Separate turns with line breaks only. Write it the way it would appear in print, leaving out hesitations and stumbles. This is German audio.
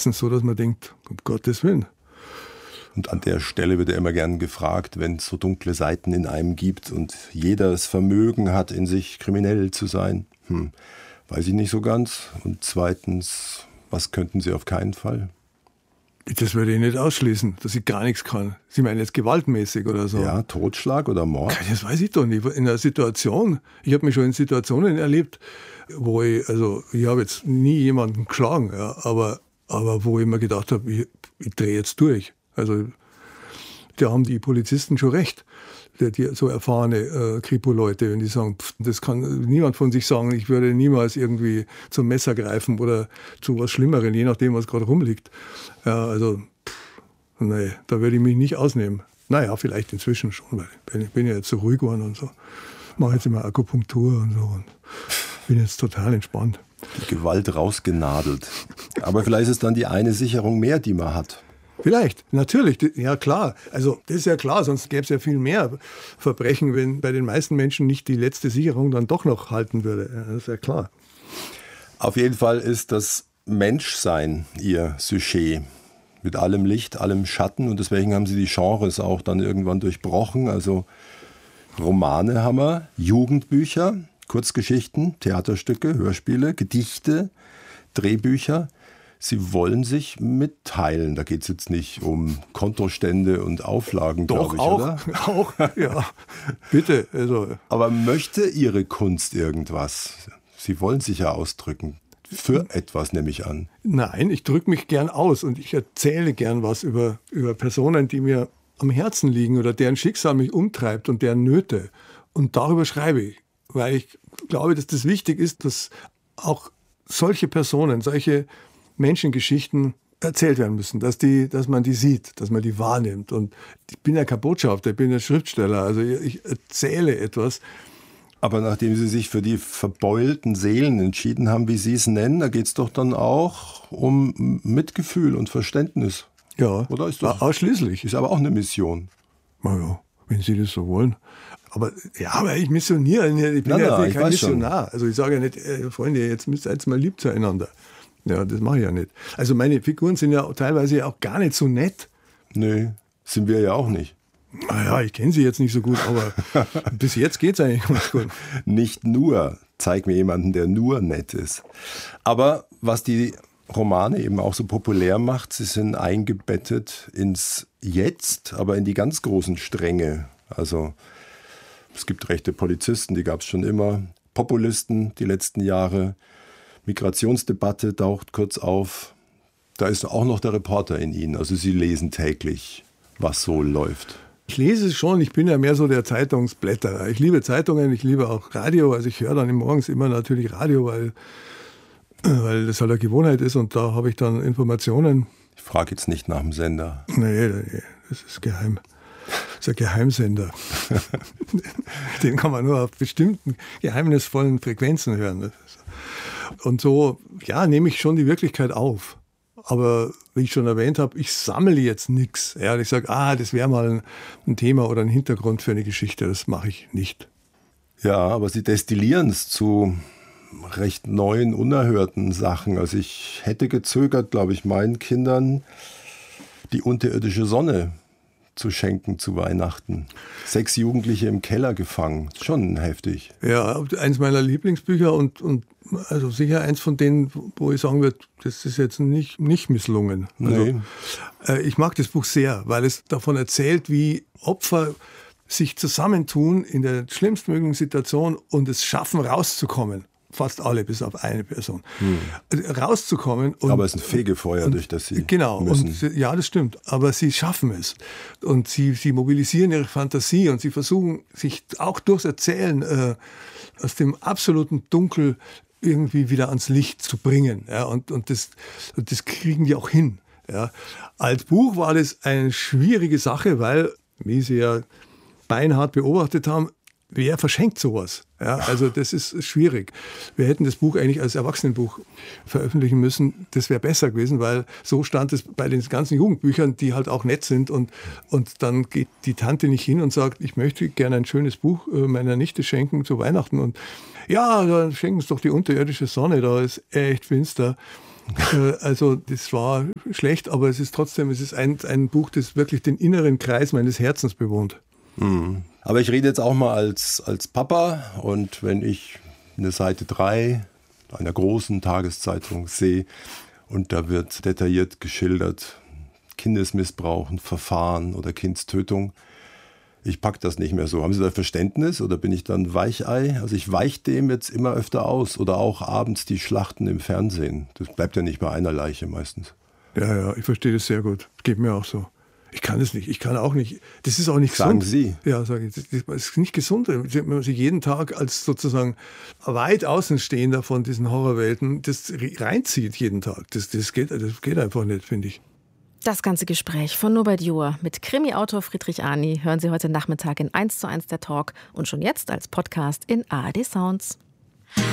meistens so, dass man denkt, um Gottes Willen.
Und an der Stelle wird ja immer gern gefragt, wenn es so dunkle Seiten in einem gibt und jeder das Vermögen hat, in sich kriminell zu sein. Weiß ich nicht so ganz. Und zweitens, was könnten Sie auf keinen Fall?
Das würde ich nicht ausschließen, dass ich gar nichts kann. Sie meinen jetzt gewaltmäßig oder so?
Ja, Totschlag oder Mord?
Das weiß ich doch nicht. In einer Situation, ich habe mich schon in Situationen erlebt, wo ich habe jetzt nie jemanden geschlagen, ja, aber wo ich mir gedacht habe, ich drehe jetzt durch. Also da haben die Polizisten schon recht, die so erfahrene Kripo-Leute, wenn die sagen, das kann niemand von sich sagen, ich würde niemals irgendwie zum Messer greifen oder zu was Schlimmerem, je nachdem, was gerade rumliegt. Ja, also, nee, da würde ich mich nicht ausnehmen. Naja, vielleicht inzwischen schon, weil ich bin ja jetzt so ruhig geworden und so. Mache jetzt immer Akupunktur und so und bin jetzt total entspannt.
Die Gewalt rausgenadelt. Aber vielleicht ist es dann die eine Sicherung mehr, die man hat.
Vielleicht, natürlich, ja klar. Also das ist ja klar, sonst gäbe es ja viel mehr Verbrechen, wenn bei den meisten Menschen nicht die letzte Sicherung dann doch noch halten würde. Ja, das ist ja klar.
Auf jeden Fall ist das Menschsein Ihr Sujet. Mit allem Licht, allem Schatten. Und deswegen haben Sie die Genres auch dann irgendwann durchbrochen. Also Romane haben wir, Jugendbücher, Kurzgeschichten, Theaterstücke, Hörspiele, Gedichte, Drehbücher. Sie wollen sich mitteilen. Da geht es jetzt nicht um Kontostände und Auflagen, glaube ich, oder?
Auch, ja. Bitte. Also.
Aber möchte Ihre Kunst irgendwas? Sie wollen sich ja ausdrücken. Für etwas, nehme ich an.
Nein, ich drücke mich gern aus und ich erzähle gern was über Personen, die mir am Herzen liegen oder deren Schicksal mich umtreibt und deren Nöte. Und darüber schreibe ich, weil ich glaube, dass das wichtig ist, dass auch solche Personen, solche Menschengeschichten erzählt werden müssen, dass man die sieht, dass man die wahrnimmt. Und ich bin ja kein Botschafter, ich bin ja Schriftsteller, also ich erzähle etwas.
Aber nachdem Sie sich für die verbeulten Seelen entschieden haben, wie Sie es nennen, da geht es doch dann auch um Mitgefühl und Verständnis.
Ja,
oder ist das
ausschließlich.
Ist aber auch eine Mission.
Na ja, wenn Sie das so wollen. Aber ich missioniere nicht. Ich bin kein Missionar. Also ich sage ja nicht, Freunde, jetzt müsst ihr jetzt mal lieb zueinander. Ja, das mache ich ja nicht. Also meine Figuren sind ja teilweise auch gar nicht so nett.
Nee, sind wir ja auch nicht.
Naja, ich kenne sie jetzt nicht so gut, aber bis jetzt geht es eigentlich ganz gut.
Nicht nur. Zeig mir jemanden, der nur nett ist. Aber was die Romane eben auch so populär macht, sie sind eingebettet ins Jetzt, aber in die ganz großen Stränge. Also es gibt rechte Polizisten, die gab es schon immer. Populisten die letzten Jahre. Migrationsdebatte taucht kurz auf. Da ist auch noch der Reporter in Ihnen. Also Sie lesen täglich, was so läuft.
Ich lese es schon, ich bin ja mehr so der Zeitungsblätterer. Ich liebe Zeitungen, ich liebe auch Radio. Also ich höre dann morgens immer natürlich Radio, weil das halt eine Gewohnheit ist und da habe ich dann Informationen.
Ich frage jetzt nicht nach dem Sender.
Nee, das ist geheim. Das ist ein Geheimsender. Den kann man nur auf bestimmten geheimnisvollen Frequenzen hören. Und so, ja, nehme ich schon die Wirklichkeit auf. Aber wie ich schon erwähnt habe, ich sammle jetzt nichts. Ja, ich sage, das wäre mal ein Thema oder ein Hintergrund für eine Geschichte. Das mache ich nicht.
Ja, aber Sie destillieren es zu recht neuen, unerhörten Sachen. Also ich hätte gezögert, glaube ich, meinen Kindern die unterirdische Sonne zu schenken zu Weihnachten. 6 Jugendliche im Keller gefangen. Schon heftig.
Ja, eins meiner Lieblingsbücher und also sicher eins von denen, wo ich sagen würde, das ist jetzt nicht misslungen. Also,
nee.
Ich mag das Buch sehr, weil es davon erzählt, wie Opfer sich zusammentun in der schlimmstmöglichen Situation und es schaffen, rauszukommen. Fast alle, bis auf eine Person. Rauszukommen. Und,
aber es ist ein Fegefeuer, durch das sie
genau,
müssen.
Und, ja, das stimmt. Aber sie schaffen es. Und sie mobilisieren ihre Fantasie und sie versuchen, sich auch durchs Erzählen aus dem absoluten Dunkel irgendwie wieder ans Licht zu bringen. Ja, und das kriegen die auch hin. Ja. Als Buch war das eine schwierige Sache, weil, wie Sie ja beinhart beobachtet haben, wer verschenkt sowas? Ja, also das ist schwierig. Wir hätten das Buch eigentlich als Erwachsenenbuch veröffentlichen müssen. Das wäre besser gewesen, weil so stand es bei den ganzen Jugendbüchern, die halt auch nett sind. Und dann geht die Tante nicht hin und sagt, ich möchte gerne ein schönes Buch meiner Nichte schenken zu Weihnachten. Und ja, dann schenken Sie doch die unterirdische Sonne, da ist echt finster. Also das war schlecht, aber es ist trotzdem, es ist ein Buch, das wirklich den inneren Kreis meines Herzens bewohnt.
Aber ich rede jetzt auch mal als Papa, und wenn ich eine Seite 3 einer großen Tageszeitung sehe und da wird detailliert geschildert, Kindesmissbrauch, Verfahren oder Kindstötung, ich packe das nicht mehr so. Haben Sie da Verständnis oder bin ich dann Weichei? Also ich weiche dem jetzt immer öfter aus. Oder auch abends die Schlachten im Fernsehen. Das bleibt ja nicht bei einer Leiche meistens.
Ja, ich verstehe das sehr gut. Geht mir auch so. Ich kann es nicht. Ich kann auch nicht. Das ist auch nicht
Sagen
gesund.
Sie?
Ja, sage ich. Das ist nicht gesund, wenn man sich jeden Tag als sozusagen weit Außenstehender von diesen Horrorwelten das reinzieht jeden Tag. Das geht einfach nicht, finde ich.
Das ganze Gespräch von Norbert Johr mit Krimi-Autor Friedrich Arni hören Sie heute Nachmittag in 1:1 der Talk und schon jetzt als Podcast in ARD Sounds.